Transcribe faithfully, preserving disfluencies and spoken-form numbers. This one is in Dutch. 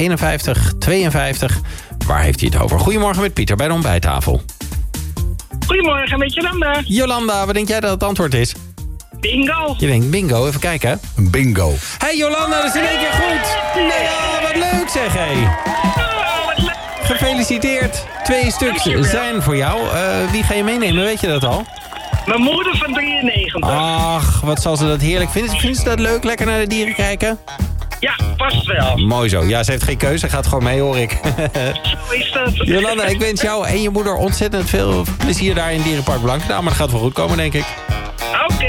eenenvijftig tweeënvijftig. Waar heeft hij het over? Goedemorgen met Pieter bij de ontbijttafel. Goedemorgen, met Jolanda. Jolanda, wat denk jij dat het antwoord is? Bingo. Je denkt bingo, even kijken. Een bingo. Hey Jolanda, dat is in één keer goed. Nee, oh, wat leuk zeg, hé. Oh, wat leuk. Gefeliciteerd. Twee stuks zijn voor jou. Uh, wie ga je meenemen, weet je dat al? Mijn moeder van drieënnegentig. Ach, wat zal ze dat heerlijk vinden. Vindt ze dat leuk, lekker naar de dieren kijken? Ja, past wel. Mooi zo. Ja, ze heeft geen keuze. Ze gaat gewoon mee, hoor ik. Zo is dat. Jolanda, ik wens jou en je moeder ontzettend veel plezier daar in Dierenpark Blankendaal. Maar dat gaat wel goed komen, denk ik.